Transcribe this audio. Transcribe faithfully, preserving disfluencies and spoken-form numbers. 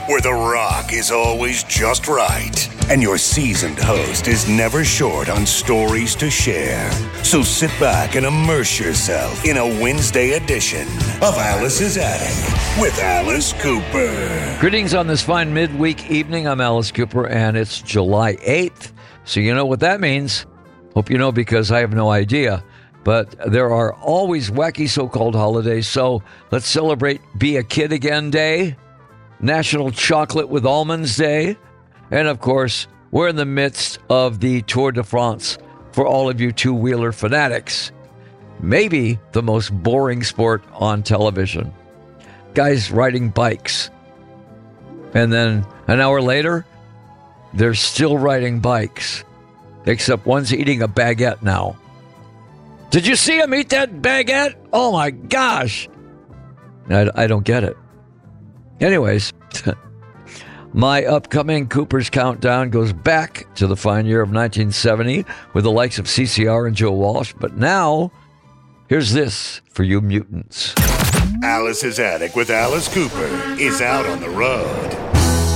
where The Rock is always just right, and your seasoned host is never short on stories to share. So sit back and immerse yourself in a Wednesday edition of Alice's Attic with Alice Cooper. Greetings on this fine midweek evening. I'm Alice Cooper, and it's July eighth. So you know what that means. Hope you know, because I have no idea. But there are always wacky so-called holidays. So let's celebrate Be a Kid Again Day, National Chocolate with Almonds Day, and of course, we're in the midst of the Tour de France for all of you two-wheeler fanatics. Maybe the most boring sport on television. Guys riding bikes. And then an hour later, they're still riding bikes. Except one's eating a baguette now. Did you see him eat that baguette? Oh my gosh. I, I don't get it. Anyways, my upcoming Cooper's Countdown goes back to the fine year of nineteen seventy with the likes of C C R and Joe Walsh. But now, here's this for you mutants. Alice's Attic with Alice Cooper is out on the road.